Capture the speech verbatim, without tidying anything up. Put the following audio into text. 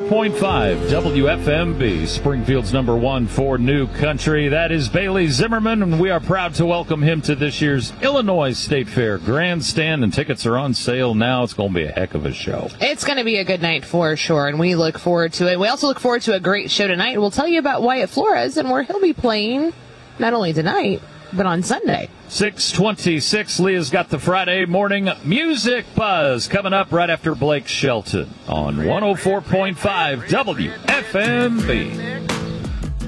point five W F M B, Springfield's number one for new country. That is Bailey Zimmerman, and we are proud to welcome him to this year's Illinois State Fair Grandstand, and tickets are on sale now. It's going to be a heck of a show. It's going to be a good night for sure, and we look forward to it. We also look forward to a great show tonight. We'll tell you about Wyatt Flores and where he'll be playing not only tonight, but on Sunday. six twenty-six, Leah's got the Friday morning music buzz coming up right after Blake Shelton on one oh four point five W F M B.